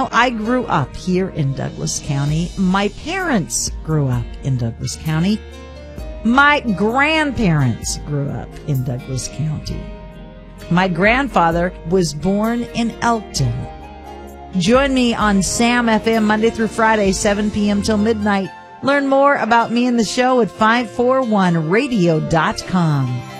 I grew up here in Douglas County. My parents grew up in Douglas County. My grandparents grew up in Douglas County. My grandfather was born in Elkton. Join me on Sam FM Monday through Friday, 7 p.m. till midnight. Learn more about me and the show at 541radio.com.